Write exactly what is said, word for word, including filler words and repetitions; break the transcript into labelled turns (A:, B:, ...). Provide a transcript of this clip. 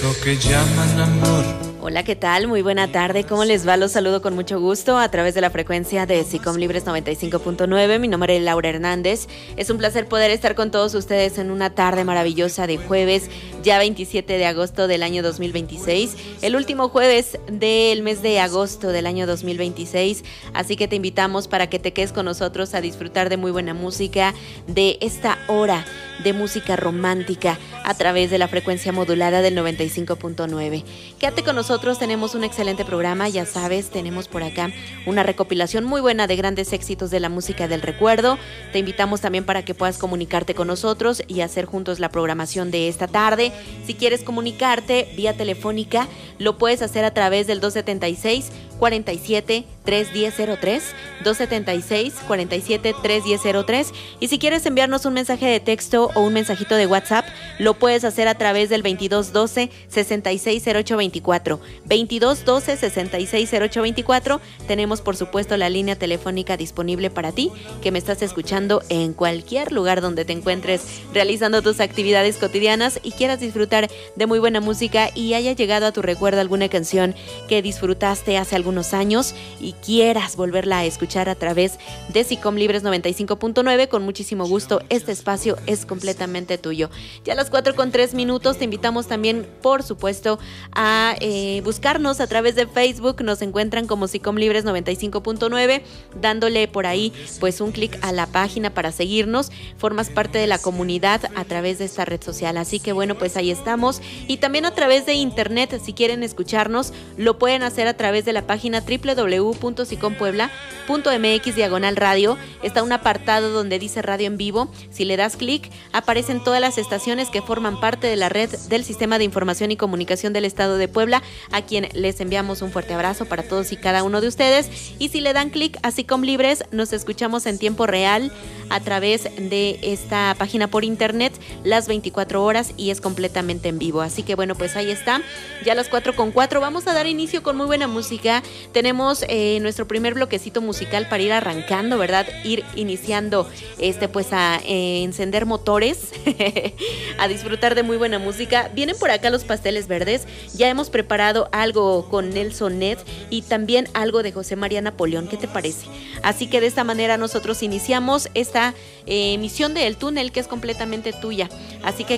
A: eso que llaman amor.
B: Hola, ¿qué tal? Muy buena tarde. ¿Cómo les va? Los saludo con mucho gusto a través de la frecuencia de SICOM Libres noventa y cinco punto nueve. Mi nombre es Laura Hernández. Es un placer poder estar con todos ustedes en una tarde maravillosa de jueves, ya veintisiete de agosto del año dos mil veintiséis. El último jueves del mes de agosto del año dos mil veintiséis. Así que te invitamos para que te quedes con nosotros a disfrutar de muy buena música, de esta hora de música romántica a través de la frecuencia modulada del noventa y cinco punto nueve. Quédate con nosotros. Nosotros tenemos un excelente programa, ya sabes, tenemos por acá una recopilación muy buena de grandes éxitos de la música del recuerdo. Te invitamos también para que puedas comunicarte con nosotros y hacer juntos la programación de esta tarde. Si quieres comunicarte vía telefónica, lo puedes hacer a través del dos setenta y seis, cuarenta y siete, trescientos diez cero tres, dos setenta y seis, cuarenta y siete, trescientos diez cero tres. Y si quieres enviarnos un mensaje de texto o un mensajito de WhatsApp, lo puedes hacer a través del veintidós doce, sesenta y seis cero ocho veinticuatro. veintidós doce, sesenta y seis cero ocho veinticuatro. Tenemos por supuesto la línea telefónica disponible para ti, que me estás escuchando en cualquier lugar donde te encuentres realizando tus actividades cotidianas y quieras disfrutar de muy buena música y haya llegado a tu recuerdo alguna canción que disfrutaste hace algunos años y quieras volverla a escuchar a través de SICOM Libres noventa y cinco punto nueve. Con muchísimo gusto, este espacio es completamente tuyo. Ya a las cuatro con tres minutos te invitamos también, por supuesto, a eh, buscarnos a través de Facebook. Nos encuentran como SICOM Libres noventa y cinco punto nueve, dándole por ahí pues un clic a la página para seguirnos. Formas parte de la comunidad a través de esta red social, así que bueno, pues ahí estamos. Y también a través de internet, si quieren escucharnos, lo pueden hacer a través de la página doble u doble u doble u punto sicom puebla punto m x diagonal radio. Está un apartado donde dice radio en vivo. Si le das clic, aparecen todas las estaciones que forman parte de la red del Sistema de Información y Comunicación del Estado de Puebla, a quien les enviamos un fuerte abrazo para todos y cada uno de ustedes. Y si le dan clic a SICOM Libres, nos escuchamos en tiempo real a través de esta página por internet las veinticuatro horas y es completamente en vivo. Así que bueno, pues ahí está. Ya a las cuatro con cuatro vamos a dar inicio con muy buena música. Tenemos eh, nuestro primer bloquecito musical para ir arrancando, ¿verdad? Ir iniciando este pues a eh, encender motores, a disfrutar de muy buena música. Vienen por acá los Pasteles Verdes. Ya hemos preparado algo con Nelson Ned y también algo de José María Napoleón. ¿Qué te parece? Así que de esta manera nosotros iniciamos esta eh, emisión de El Túnel, que es completamente tuya. Así que